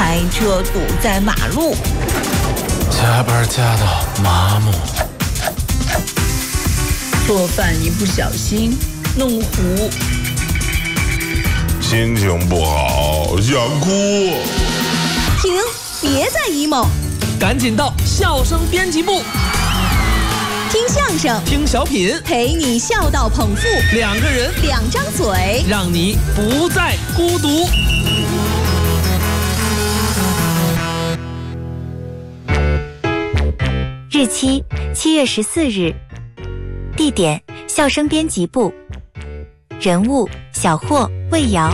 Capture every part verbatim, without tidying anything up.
开车堵在马路， 加班加到麻木， 做饭一不小心弄糊， 心情不好想哭。 停，别再 emo， 赶紧到笑声编辑部， 听相声， 听小品， 陪你笑到捧腹， 两个人， 两张嘴， 让你不再孤独。 日期七月十四日，地点笑声编辑部，人物小霍、魏瑶。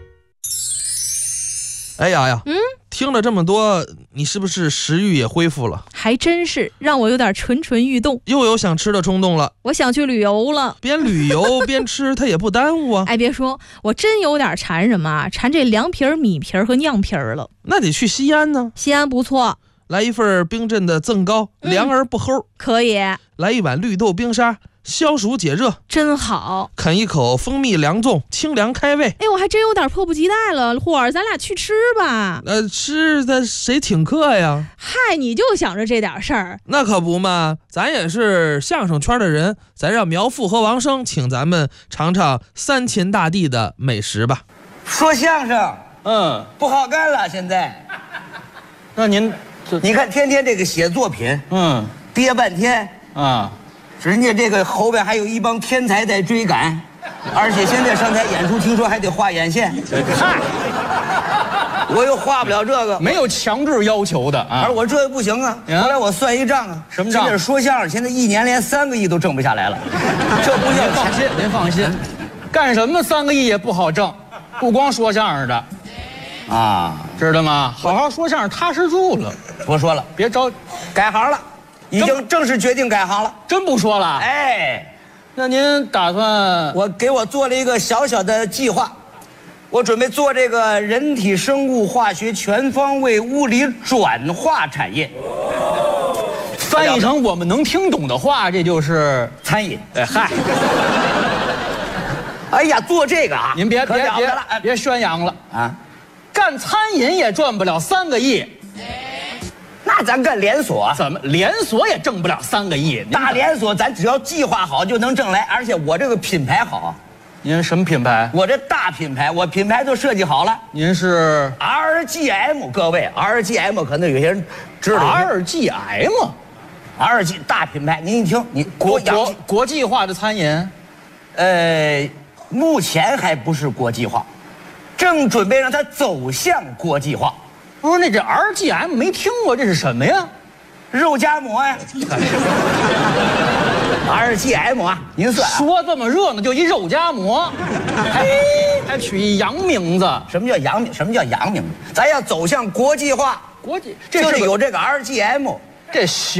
哎呀呀， 嗯， 听了这么多，你是不是食欲也恢复了？ 还真是让我有点蠢蠢欲动， 又有想吃的冲动了。 我想去旅游了， 边旅游边吃，它也不耽误啊。 哎，别说，我真有点馋什么啊？馋这凉皮儿、米皮儿和酿皮儿了。 那得去西安呢。 西安不错， 来一份冰镇的赠糕，凉而不齁。 可以。 来一碗绿豆冰沙，消暑解热， 真好。 啃一口蜂蜜凉粽，清凉开胃。 哎，我还真有点迫不及待了，霍儿，咱俩去吃吧。 呃，吃的谁请客呀？ 嗨，你就想着这点事儿。 那可不嘛，咱也是相声圈的人，咱让苗阜和王声请咱们尝尝三秦大地的美食吧。 说相声， 嗯， 不好干了，现在。 那您这， 你看天天这个写作品， 嗯， 憋半天啊。 人家这个后边还有一帮天才在追赶，而且现在上台演出，听说还得画眼线。 嗨， 我又画不了这个， 没有强制要求的啊。 而我这不行啊。后来我算一账啊， 什么账？ 这说相声现在一年连三个亿都挣不下来了，这不您放心，您放心，干什么三个亿也不好挣，不光说相声的， 啊， 知道吗？好好说相声踏实住了。 不说了， 别着， 改行了。已经正式决定改行了， 真不说了。 哎， 那您打算？ 我给我做了一个小小的计划，我准备做这个人体生物化学全方位物理转化产业。 翻译成我们能听懂的话，这就是餐饮。 哎嗨， 哎呀，做这个啊， 您别别别了， 别宣扬了啊！ 干餐饮也赚不了三个亿。 那咱干连锁， 怎么连锁也挣不了三个亿？ 大连锁咱只要计划好就能挣来，而且我这个品牌好。 您什么品牌？ 我这大品牌，我品牌都设计好了。 您是 R G M， 各位 R G M 可能有些人知道。 R G M，R G 大品牌，您一听，你国国国际化的餐饮， 呃，目前还不是国际化，正准备让它走向国际化。 不是，那这 R G M 没听过，这是什么呀？ 肉夹馍呀。R G M 啊，您算、啊、 说这么热闹，就一肉夹馍，还还取一洋名字。 什么叫洋名？什么叫洋名字？咱要走向国际化， 国际这是有这个 R G M， 这。